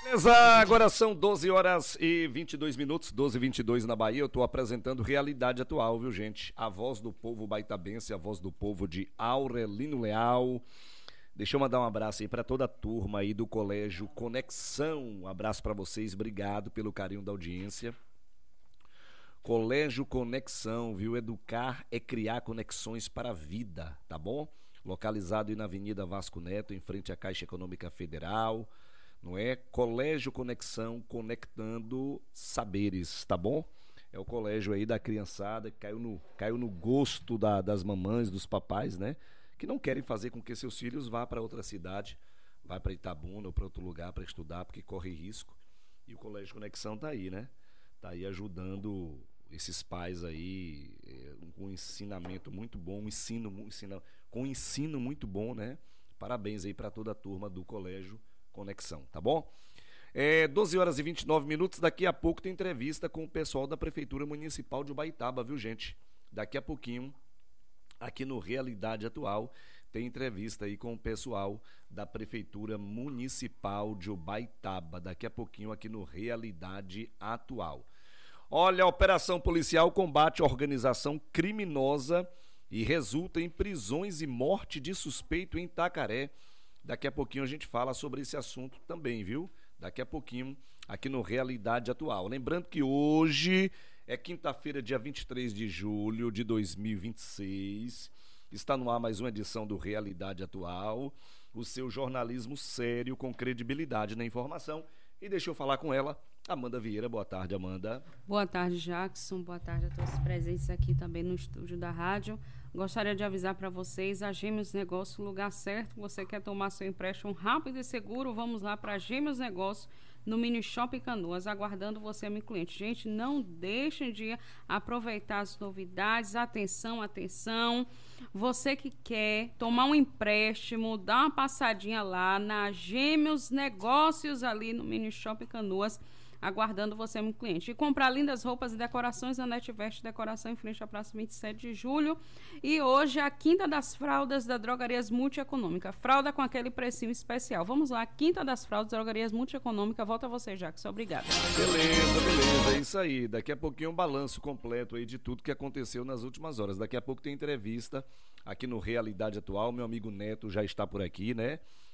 Beleza, agora são 12 horas e 22 minutos, 12h22 na Bahia. Eu estou apresentando Realidade Atual, viu, gente? A voz do povo baitabense, a voz do povo de Aurelino Leal. Deixa eu mandar um abraço aí para toda a turma aí do Colégio Conexão. Um abraço para vocês, obrigado pelo carinho da audiência. Colégio Conexão, viu? Educar é criar conexões para a vida, tá bom? Localizado aí na Avenida Vasco Neto, em frente à Caixa Econômica Federal. Não é? Colégio Conexão, conectando saberes, tá bom? É o colégio aí da criançada que caiu no gosto das mamães, dos papais, né? Que não querem fazer com que seus filhos vá para outra cidade, vá para Itabuna ou para outro lugar para estudar, porque corre risco. E o Colégio Conexão tá aí, né? Tá aí ajudando esses pais aí com um ensinamento muito bom, com um ensino muito bom, né? Parabéns aí para toda a turma do Colégio Conexão, tá bom? 12 horas e 29 minutos, daqui a pouco tem entrevista com o pessoal da Prefeitura Municipal de Ubaitaba, viu, gente? Daqui a pouquinho, aqui no Realidade Atual, tem entrevista aí com o pessoal da Prefeitura Municipal de Ubaitaba, daqui a pouquinho aqui no Realidade Atual. Olha, a operação policial combate a organização criminosa e resulta em prisões e morte de suspeito em Itacaré. Daqui a pouquinho a gente fala sobre esse assunto também, viu? Daqui a pouquinho, aqui no Realidade Atual. Lembrando que hoje é quinta-feira, dia 23 de julho de 2026. Está no ar mais uma edição do Realidade Atual, o seu jornalismo sério com credibilidade na informação. E deixa eu falar com ela, Amanda Vieira. Boa tarde, Amanda. Boa tarde, Jackson. Boa tarde a todos presentes aqui também no estúdio da rádio. Gostaria de avisar para vocês, a Gêmeos Negócio, lugar certo. Você quer tomar seu empréstimo rápido e seguro? Vamos lá para Gêmeos Negócio, no Mini Shopping Canoas, aguardando você, meu cliente. Gente, não deixem de aproveitar as novidades. Atenção, atenção. Você que quer tomar um empréstimo, dá uma passadinha lá na Gêmeos Negócios, ali no Mini Shopping Canoas, aguardando você, meu cliente. E comprar lindas roupas e decorações na Netvest Decoração, em frente à Praça 27 de Julho. E hoje a Quinta das Fraldas da Drogarias Multieconômica. Fralda com aquele precinho especial. Vamos lá, Quinta das Fraldas da Drogarias Multieconômica. Volta a você, Jackson. Obrigada. Beleza, é isso aí. Daqui a pouquinho um balanço completo aí de tudo que aconteceu nas últimas horas. Daqui a pouco tem entrevista aqui no Realidade Atual. Meu amigo Neto já está por aqui, né?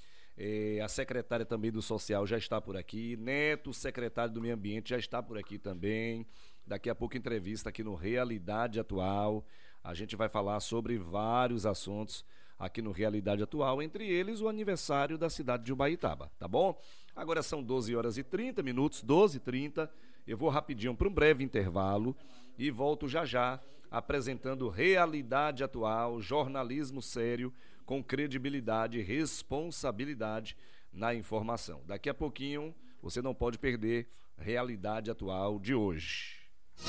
A secretária também do Social já está por aqui. Neto, secretário do Meio Ambiente, já está por aqui também. Daqui a pouco entrevista aqui no Realidade Atual. A gente vai falar sobre vários assuntos aqui no Realidade Atual, entre eles o aniversário da cidade de Ubaitaba, tá bom? Agora são 12 horas e 30 minutos, 12h30. Eu vou rapidinho para um breve intervalo e volto já já apresentando Realidade Atual, jornalismo sério, com credibilidade e responsabilidade na informação. Daqui a pouquinho você não pode perder Realidade Atual de hoje.